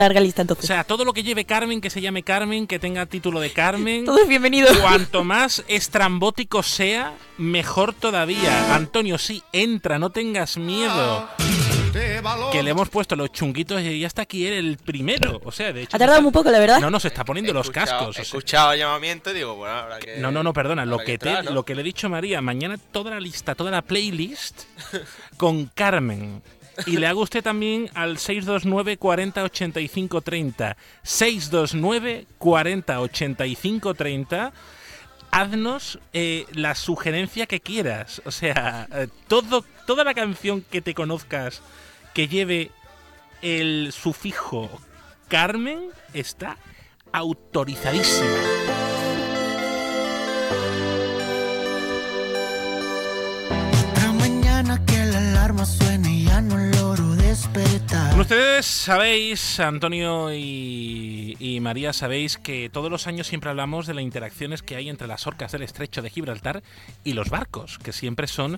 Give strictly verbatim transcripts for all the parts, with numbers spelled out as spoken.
Larga lista O entonces. sea, todo lo que lleve Carmen, que se llame Carmen, que tenga título de Carmen. Todo es bienvenido. Cuanto más estrambótico sea, mejor todavía. Antonio, sí, entra, no tengas miedo. Que le hemos puesto los chunguitos y ya está aquí él el primero. O sea, de hecho... Ha tardado está... muy poco, la verdad. No, no, se está poniendo He los escuchado- cascos. He o sea. escuchado el llamamiento y digo, bueno, habrá que... No, no, no, perdona. Lo habrá que, te, entrar, ¿no? lo que le he dicho a María, mañana toda la lista, toda la playlist con Carmen. Y le hago usted también al seis dos nueve, cuarenta, ochenta y cinco, treinta. seis dos nueve, cuarenta, ochenta y cinco, treinta. Haznos eh, la sugerencia que quieras. O sea, eh, todo, toda la canción que te conozcas que lleve el sufijo Carmen está autorizadísima. Otra mañana que la alarma suene y ya no logro despertar. Ustedes sabéis, Antonio y, y María, sabéis que todos los años siempre hablamos de las interacciones que hay entre las orcas del Estrecho de Gibraltar y los barcos, que siempre son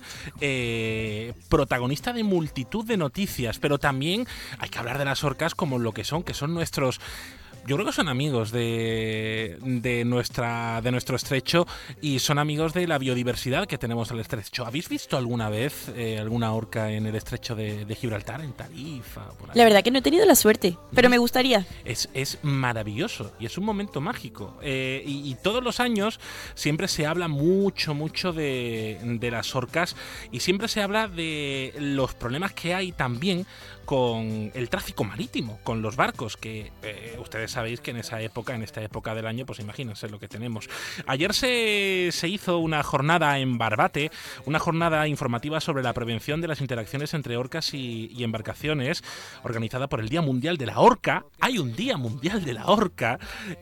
eh, protagonistas de multitud de noticias, pero también hay que hablar de las orcas como lo que son, que son nuestros... Yo creo que son amigos de, de, nuestra, de nuestro estrecho y son amigos de la biodiversidad que tenemos en el estrecho. ¿Habéis visto alguna vez eh, alguna orca en el estrecho de, de Gibraltar, en Tarifa? Por ahí? La verdad que no he tenido la suerte, pero me gustaría. Es, es maravilloso y es un momento mágico. Eh, y, y todos los años siempre se habla mucho, mucho de, de las orcas y siempre se habla de los problemas que hay también con el tráfico marítimo, con los barcos, que eh, ustedes sabéis que en esa época, en esta época del año, pues imagínense lo que tenemos. Ayer se, se hizo una jornada en Barbate, una jornada informativa sobre la prevención de las interacciones entre orcas y, y embarcaciones, organizada por el Día Mundial de la Orca. Hay un Día Mundial de la Orca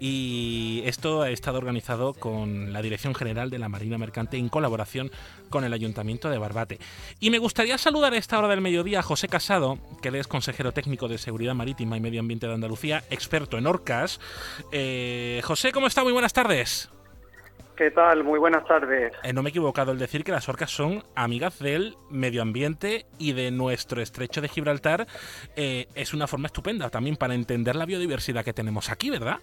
y esto ha estado organizado con la Dirección General de la Marina Mercante en colaboración con el Ayuntamiento de Barbate. Y me gustaría saludar a esta hora del mediodía a José Casado, que él es consejero técnico de Seguridad Marítima y Medio Ambiente de Andalucía, experto en orcas. Eh, José, ¿cómo está? Muy buenas tardes. ¿Qué tal? Muy buenas tardes. Eh, no me he equivocado al decir que las orcas son amigas del medio ambiente y de nuestro estrecho de Gibraltar. Eh, es una forma estupenda también para entender la biodiversidad que tenemos aquí, ¿verdad?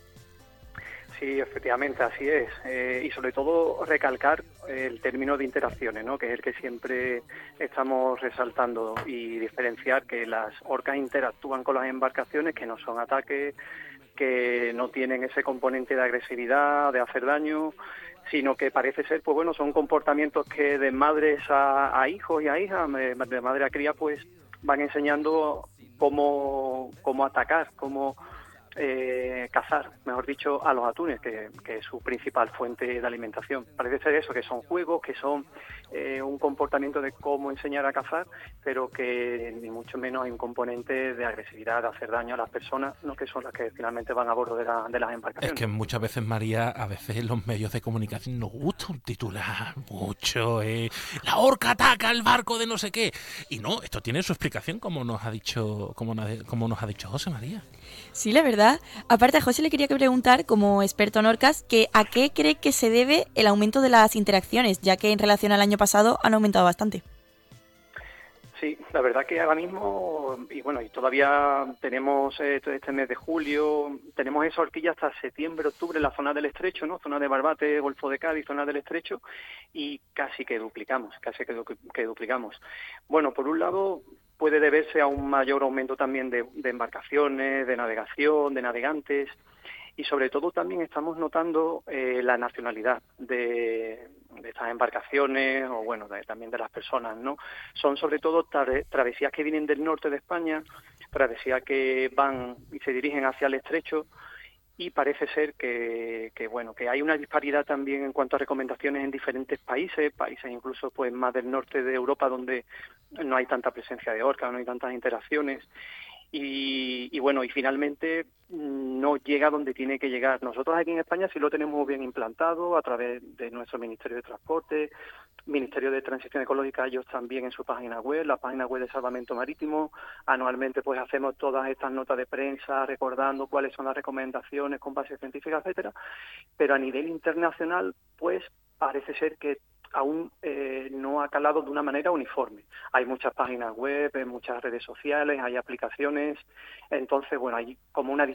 Sí, efectivamente, así es. Eh, y sobre todo recalcar el término de interacciones, ¿no? Que es el que siempre estamos resaltando, y diferenciar que las orcas interactúan con las embarcaciones, que no son ataques, que no tienen ese componente de agresividad, de hacer daño, sino que parece ser, pues bueno, son comportamientos que de madres a, a hijos y a hijas, de madre a cría, pues van enseñando cómo, cómo atacar, cómo eh, cazar, mejor dicho, a los atunes, que, que es su principal fuente de alimentación. Parece ser eso, que son juegos, que son eh, un comportamiento de cómo enseñar a cazar, pero que ni mucho menos hay un componente de agresividad, de hacer daño a las personas, no, que son las que finalmente van a bordo de, la, de las embarcaciones. Es que muchas veces, María, a veces en los medios de comunicación nos gusta un titular mucho, eh, la orca ataca al barco de no sé qué. Y no, esto tiene su explicación, como nos ha dicho, como, como nos ha dicho José María. Sí, la verdad. Aparte, a José le quería preguntar, como experto en orcas, que ¿a qué cree que se debe el aumento de las interacciones, ya que en relación al año pasado han aumentado bastante? Sí, la verdad que ahora mismo, y bueno, y todavía tenemos eh, este mes de julio, tenemos esa horquilla hasta septiembre, octubre en la zona del Estrecho, ¿no? Zona de Barbate, Golfo de Cádiz, zona del Estrecho, y casi que duplicamos, casi que, du que duplicamos. Bueno, por un lado puede deberse a un mayor aumento también de, de embarcaciones, de navegación, de navegantes, y sobre todo también estamos notando eh, la nacionalidad de, de estas embarcaciones, o bueno, de, también de las personas, ¿no? Son sobre todo tra travesías que vienen del norte de España, travesías que van y se dirigen hacia el Estrecho, y parece ser que, que bueno, que hay una disparidad también en cuanto a recomendaciones en diferentes países, países incluso pues más del norte de Europa, donde no hay tanta presencia de orcas, no hay tantas interacciones. Y, y bueno, y finalmente no llega donde tiene que llegar. Nosotros aquí en España sí lo tenemos bien implantado a través de nuestro Ministerio de Transporte, Ministerio de Transición Ecológica, ellos también en su página web, la página web de Salvamento Marítimo. Anualmente pues hacemos todas estas notas de prensa recordando cuáles son las recomendaciones con base científica, etcétera. Pero a nivel internacional pues parece ser que aún eh, no ha calado de una manera uniforme. Hay muchas páginas web, muchas redes sociales, hay aplicaciones, entonces, bueno, hay como una